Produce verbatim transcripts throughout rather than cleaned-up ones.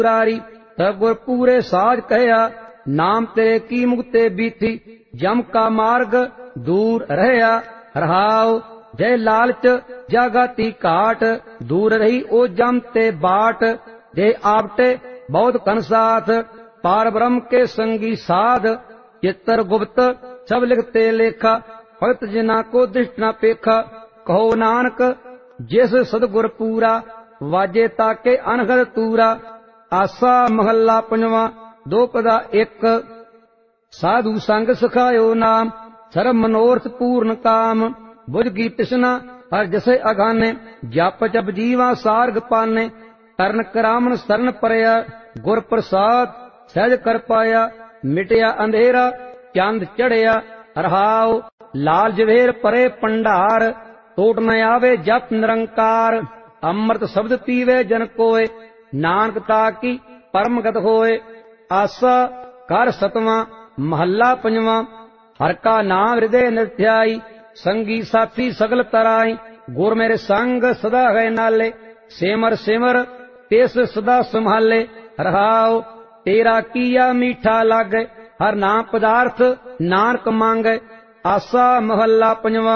रारी तब गुर पूरे साज कहया, नाम तेरे की मुक्ते बीथी, जम का मार्ग दूर रहया। रहाओ जय लालच जागाती घाट, दूर रही ओ जम ते बाट। जय आपटे बहुत कन साथ, पार ब्रह्म के संगी साध। चित्र गुप्त सब लिखते लेखा, भगत जिना को दृष्ट न पेखा। कहो नानक जिस सदगुर पूरा, वाजे ताके अनहद तूरा। आसा महला पंजवा दो पदा एक, साधु संग सखायो नाम, सर्व मनोरथ पूर्ण काम। बुझ की तृष्णा हर जसे अघाने, जप जप जीवा सार्ग पाने। तरण करामन शरण परया, गुर प्रसाद सहज कर पाया। मिटया अंधेरा चंद चढ़या, रहाओ लाल जवेर परे पंडार। टोट न आवे जप निरंकार, अमृत शब्द पीवे जन कोय। नानक ताकी परमगत होए। आसा कर सतवां महला पंजवा, हर का नाम हृदय नित्याई। संगी साथी सगल तराई, गुर मेरे संग सदा है नाले। सिमर सिमर तेस सदा संभाले, रहाओ तेरा किया मीठा लागे। हर नाम पदार्थ नानक मांगे। आसा महला पंजवा,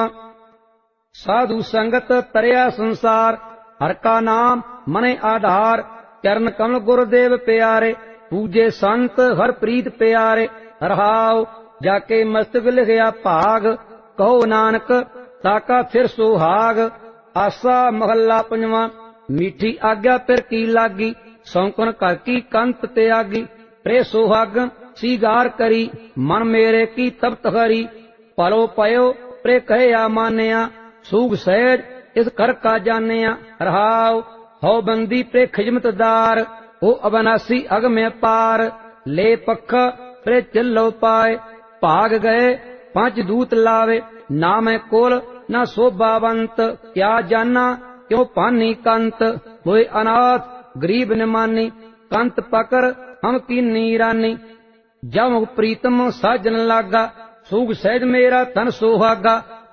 साधु संगत तरया संसार। हर का नाम मने आधार, चरण कमल गुरुदेव प्यारे। पूजे संत हर प्रीत प्यारे, रहाओ जाके मस्तक लिखया भाग। कहो नानक ताका फिर सुहाग। आसा महला पंजवा, मीठी आज्ञा फिर की लागी। सौंकन कर की कंत त्यागी, प्रे सुहाग सीगार करी। मन मेरे की तप्त हरी, पलो पयो प्रे कहया मानया। सूग सहज इस कर का जानिया, रहाओ हो बंदी प्रे खिजमतदार। ओ अविनाशी अग में पार, ले पख प्रे चिल्लो पाए। भाग गए पांच दूत लावे, ना मैं कोल ना शोभावंत। क्या जाना क्यों पानी कंत, हुए अनाथ गरीब निमानी। कंत पकर हम की नीरानी, जब प्रीतम साजन लागा। सूग सहज मेरा तन सुहागा।